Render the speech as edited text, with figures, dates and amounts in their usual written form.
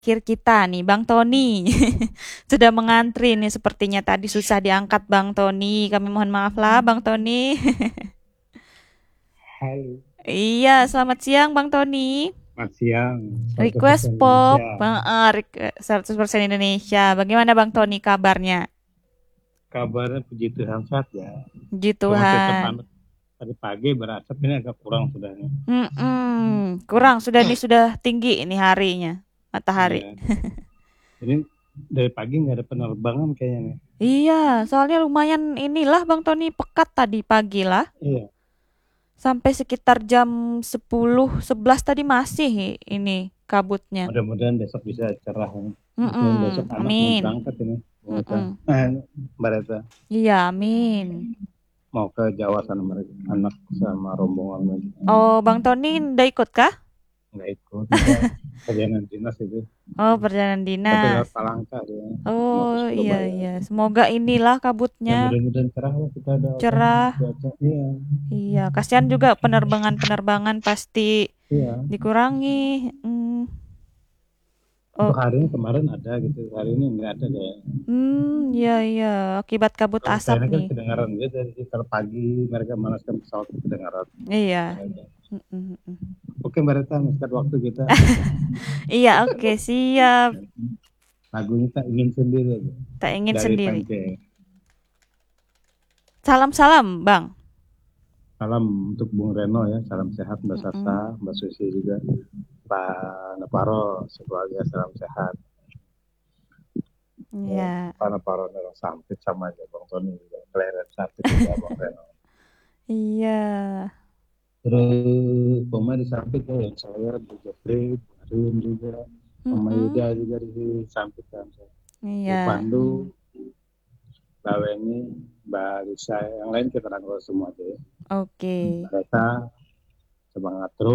terakhir kita nih, Bang Tony. Sudah mengantri nih sepertinya tadi susah diangkat Bang Tony. Kami mohon maaf lah Bang Tony. Hai, Iya, selamat siang Bang Tony. Mas Siang, Request 100% pop, Indonesia. 100% Indonesia. Bagaimana Bang Tony kabarnya? Kabarnya puji Tuhan sehat ya. Puji Cuma tetap Tuhan. panas tadi pagi berasap ini agak kurang sudahnya. Kurang sudah nih sudah tinggi ini harinya, matahari. Iya, ini dari pagi nggak ada penerbangan kayaknya nih. Iya, soalnya lumayan inilah Bang Tony pekat tadi pagi lah. Iya, Sampai sekitar jam 10, 11 tadi masih ini kabutnya. mudah-mudahan besok bisa cerah. Mungkin besok anak mau Amin. berangkat ini. Mm-mm. Mbak Reza Iya, amin. mau ke Jawa sana mereka, anak sama rombongan lagi. Oh, Bang Tony udah ikut kah? Nggak ikut, kita perjalanan dinas itu. Oh, perjalanan Tapi lewat dinas. Palangka dia, mau ke Oh, iya, Surabaya. iya. Semoga inilah Ya kabutnya mudah-mudahan cerah lah kita ada apa cerah. cuaca. Iya, Iya, kasihan juga penerbangan-penerbangan pasti iya. dikurangi. Hmm, Untuk hari ini oke. kemarin ada gitu, hari ini nggak ada kayak. Iya, iya. Akibat kabut Kalau asap saya kan nih. kedengaran gitu dari sekitar pagi mereka manaskan pesawat kedengaran. Iya. Ada. Mm-mm, mm. Oke Mbak Rita, sekitar waktu kita Iya, oke, siap. lagunya tak ingin sendiri aja Tak ingin dari sendiri. Pance. Salam-salam, Bang. Salam untuk Bung Reno ya, salam sehat Mbak Sasa, Mm-mm. Mbak Susi juga, Pak Naparo semuanya salam sehat. Ya, Iya. Pak Naparo orang sampit sama aja Bang Tony juga, kelihatan sampit juga Bang Reno. Iya. Terus pemain di samping ya yang saya, Bu Jeffrey, Bu Arin juga, Mama Mm-mm. Yuda juga di samping kan saya. Bu Iya. Pandu, Mbak Weni, Mbak Lisa, yang lain kita rangkul semua aja ya. Oke. Mereka semangat terus.